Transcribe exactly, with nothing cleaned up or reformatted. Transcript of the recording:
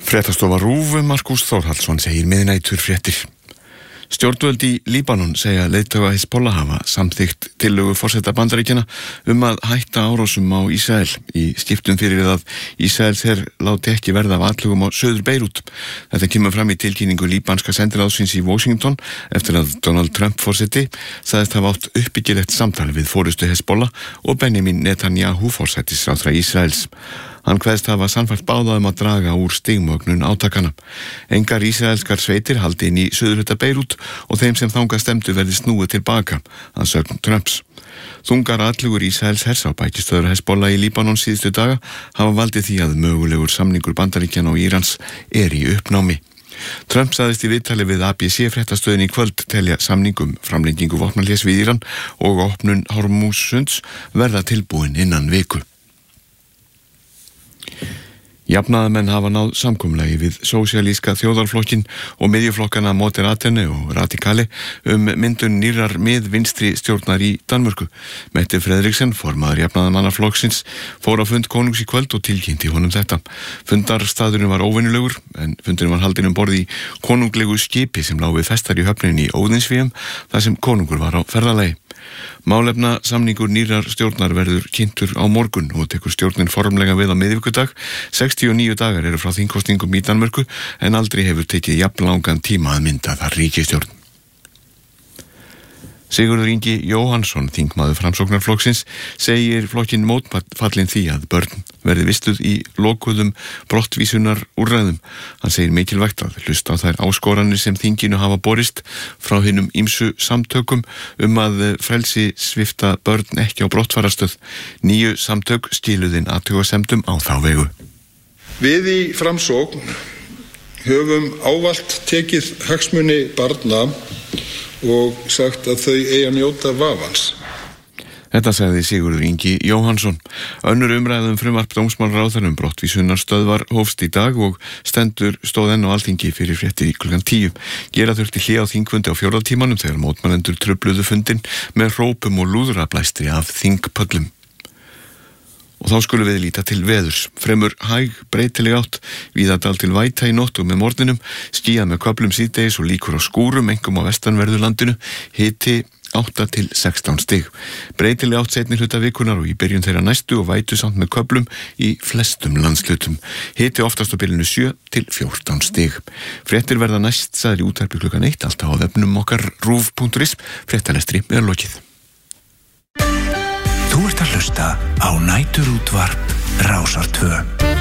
Fréttastofa RÚV, Markús Þórhallsson segir miðnætur fréttir. Stjórnvöld í Líbanon segja leiðtoga Hizbollah hafa samþykkt tillögu forseta Bandaríkjanna um að hætta árásum á Ísrael í skiptum fyrir að Ísraels her láti ekki verða af atlögum á Suður Beirút. Þetta kemur fram í tilkynningu líbanska sendiráðsins í Washington eftir að Donald Trump forseti sagðist hafa átt uppbyggilegt samtal við forystu Hizbollah og Benjamin Netanyahu forsætisráðherra Ísraels. Hann kveðst hafa sannfært báða um að draga úr stigmögnun átakana. Engar ísraelskar sveitir haldi inn í suðurhluta Beirút og þeim sem þangað stemdu verði snúið tilbaka, að sögn Trumps. Þungar atlugur Ísraels hers á bækistöður Hezbollah í Líbanon síðustu daga hafa valdið því að mögulegur samningur Bandaríkjanna og Írans er í uppnámi. Trump sagðist í viðtali við A B C fréttastöðin í kvöld telja samningum framlengingu vopnahlés við Íran og opnun Hormússunds verða tilbúin innan viku. Jafnaðarmenn hafa náð samkomulagi við sósíalíska þjóðarflokkin og miðjuflokkana Moderaterne og Radikale um myndun nýrrar miðvinstri stjórnar í Danmörku. Mette Frederiksen, formaður jafnaðarmannaflokksins, fór á fund konungs í kvöld og tilkynnti honum þetta. Fundarstaðurinn var óvenjulegur, en fundurinn var haldinn um borð í konunglegu skipi sem lá við festar í höfninni í Óðinsvéum, þar sem konungur var á ferðalagi. Málefna samningur nýrar stjórnar verður kynntur á morgun og tekur stjórnin formlega við á miðvikudag. sextíu og níu dagar eru frá þingkosningum í Danmörku en aldrei hefur tekið jafnlangan tíma að mynda þar ríkisstjórn. Sigurður Ingi Jóhannsson, þingmaður Framsóknarflokksins, segir flokkinn mótfallinn því að börn verði vistuð í lokuðum brottvísunar úrræðum. Hann segir mikilvægt að hlusta á þær áskoranir sem þinginu hafa borist frá hinum ýmsu samtökum um að frelsi svipta börn ekki á brottfarastöð. Níu samtök skiluðinn athugasemdum á þá vegu. Við í Framsókn höfum ávallt tekið hagsmuni barna og sagt að þau eigi að njóta vafans. Þetta sagði Sigurður Ingi Jóhannsson. Önnur umræðum frumvarp dómsmálaráðherra um brottvísunarstöðvar hófst í dag og stendur stóð enn á Alþingi fyrir fréttir í klukkan tíu. Gera þurfti hlé á þingfundi á fjórða tímanum þegar mótmælendur trufluðu fundinn með hrópum og lúðrablæstri af þingpöllum. Og þá skulum við líta til veðurs. Fremur hæg, breytileg átt, víða dal til væta í nótt og með morgninum, skýjað með köflum síðdegis og líkur á skúrum, einkum á vestanverðu landinu, hiti átta til sextán stig. Breytileg átt seinni hluta vikunar og í byrjun þeirra næstu og vætu samt með köflum í flestum landslutum. Hiti oftast á bylunu sjö til fjórtán stig. Fréttir verða næst sagðir í útvarpi klukkan eitt, alltaf á vefnum okkar rúv punktur is. Fréttalestri er lokið. Þú ert að hlusta á Næturútvarp Rásar tvö.